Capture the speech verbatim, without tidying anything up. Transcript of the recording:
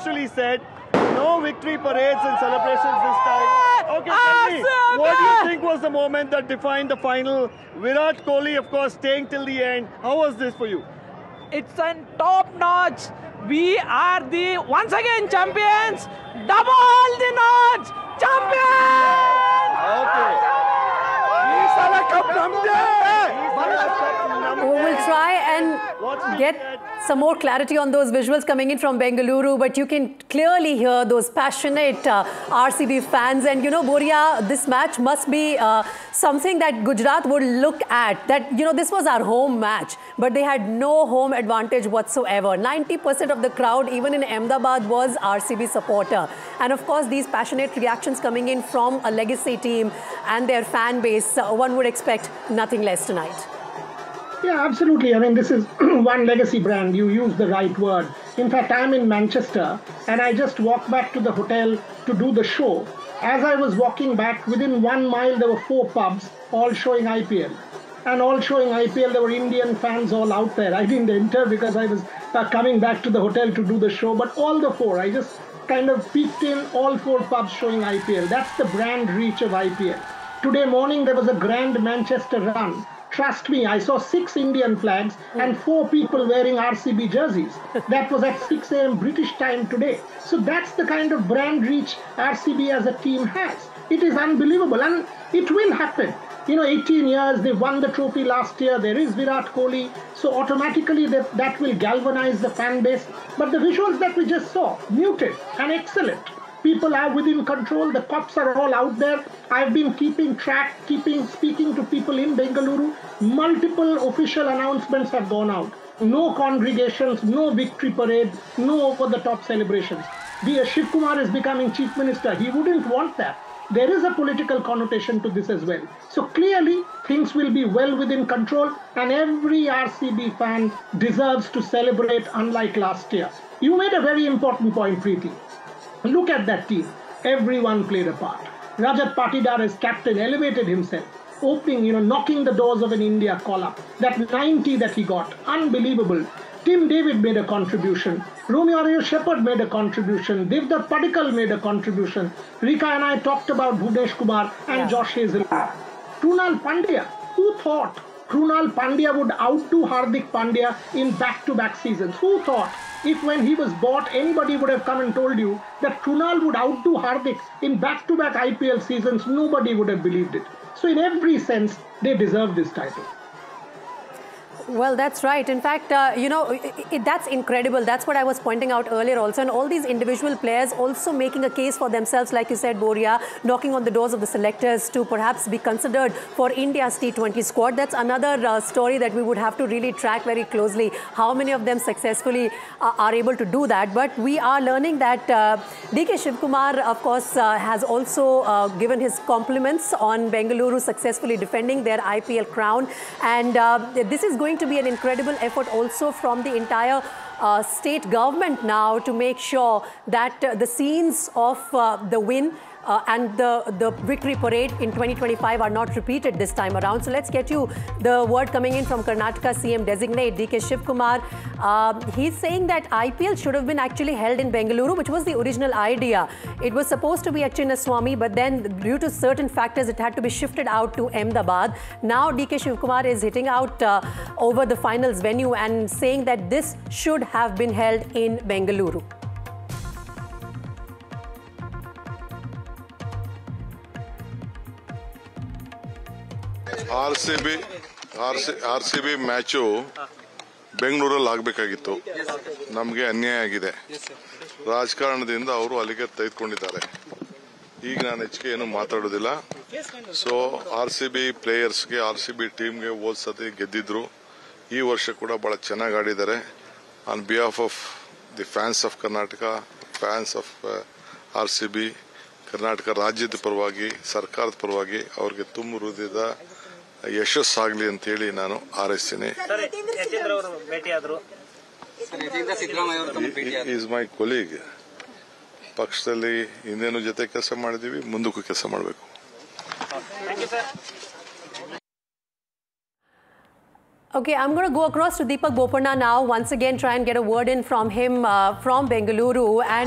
literally said, no victory parades and celebrations this time. Okay, tell me, what do you think was the moment that defined the final? Virat Kohli, of course, staying till the end. How was this for you? It's a top notch. We are the once again champions. Double the notch. Champions. Okay. We will try and get some more clarity on those visuals coming in from Bengaluru, but you can clearly hear those passionate uh, R C B fans. And you know, Boria, this match must be uh, something that Gujarat would look at. That, you know, this was our home match, but they had no home advantage whatsoever. ninety percent of the crowd, even in Ahmedabad, was R C B supporter. And of course, these passionate reactions coming in from a legacy team and their fan base, uh, one would expect nothing less tonight. Yeah, absolutely. I mean, this is one legacy brand. You use the right word. In fact, I'm in Manchester and I just walked back to the hotel to do the show. As I was walking back, within one mile, there were four pubs, all showing I P L. And all showing I P L, there were Indian fans all out there. I didn't enter because I was uh, coming back to the hotel to do the show. But all the four, I just kind of peeked in, all four pubs showing I P L. That's the brand reach of I P L. Today morning, there was a grand Manchester run. Trust me, I saw six Indian flags and four people wearing R C B jerseys. That was at six A M British time today. So that's the kind of brand reach R C B as a team has. It is unbelievable, and it will happen. You know, eighteen years, they won the trophy last year. There is Virat Kohli. So automatically that, that will galvanize the fan base. But the visuals that we just saw, muted and excellent. People are within control. The cops are all out there. I've been keeping track, keeping speaking to people in Bengaluru. Multiple official announcements have gone out. No congregations, no victory parade, no over-the-top celebrations. The Shiv Kumar is becoming chief minister. He wouldn't want that. There is a political connotation to this as well. So clearly, things will be well within control, and every R C B fan deserves to celebrate unlike last year. You made a very important point, Preeti. Look at that team. Everyone played a part. Rajat Patidar as captain elevated himself, opening, you know, knocking the doors of an India call-up. That ninety that he got, unbelievable. Tim David made a contribution. Romeo Ariel Shepherd made a contribution. Devdutt Padikkal made a contribution. Rika and I talked about Bhuvnesh Kumar and yeah. Josh Hazlewood. Krunal Pandya. Who thought Krunal Pandya would outdo Hardik Pandya in back-to-back seasons? Who thought? If when he was bought, anybody would have come and told you that Krunal would outdo Hardik in back-to-back I P L seasons, nobody would have believed it. So in every sense, they deserve this title. Well, that's right. In fact, uh, you know, it, it, that's incredible. That's what I was pointing out earlier also. And all these individual players also making a case for themselves, like you said, Boria, knocking on the doors of the selectors to perhaps be considered for India's T twenty squad. That's another uh, story that we would have to really track very closely. How many of them successfully uh, are able to do that? But we are learning that uh, D K Shiv Kumar, of course, uh, has also uh, given his compliments on Bengaluru successfully defending their I P L crown. And uh, this is going to be an incredible effort also from the entire uh, state government now to make sure that uh, the scenes of uh, the win Uh, and the, the victory parade in twenty twenty-five are not repeated this time around. So let's get you the word coming in from Karnataka C M designate D K Shiv Kumar. Uh, he's saying that I P L should have been actually held in Bengaluru, which was the original idea. It was supposed to be at Chinnaswamy, but then due to certain factors, it had to be shifted out to Ahmedabad. Now D K Shiv Kumar is hitting out uh, over the finals venue and saying that this should have been held in Bengaluru. R C B R C R C B match ಬೆಂಗಳೂರಲ್ಲಿ ಆಗಬೇಕಾಗಿತ್ತು. ನಮಗೆ ಅನ್ಯಾಯ ಆಗಿದೆ. ರಾಜಕಾರಣದಿಂದ ಅವರು ಅಲ್ಲಿಗೆ ತೆಗೆದುಕೊಂಡಿದ್ದಾರೆ. ಈಗ ನಾನು ಹೆಚ್ಚಿಗೆ ಏನು ಮಾತಾಡೋದಿಲ್ಲ. So R C B ಪ್ಲೇಯರ್ಸ್ಗೆ R C B ಟೀಮ್ಗೆ ಹೋದ ಸತಿ ಗೆದ್ದಿದ್ರು. ಈ ವರ್ಷ ಕೂಡ ಬಹಳ ಚೆನ್ನಾಗಿ ಆಡಿದ್ದಾರೆ. On behalf of the fans of Karnataka, fans of R C B, Karnataka ರಾಜ್ಯದ ಪರವಾಗಿ, ಸರ್ಕಾರದ ಪರವಾಗಿ ಅವ್ರಿಗೆ ತುಂಬ ಹೃದಯದ ಯಶಸ್ಸಾಗಲಿ ಅಂತ ಹೇಳಿ ನಾನು ಹಾರೈಸ್ತೀನಿ. Is my colleague. ಪಕ್ಷದಲ್ಲಿ ಹಿಂದೇನು ಜೊತೆ ಕೆಲಸ ಮಾಡಿದೀವಿ, ಮುಂದಕ್ಕೂ ಕೆಲಸ ಮಾಡಬೇಕು. Okay, I'm going to go across to Deepak Bopanna now, once again try and get a word in from him uh, from Bengaluru. And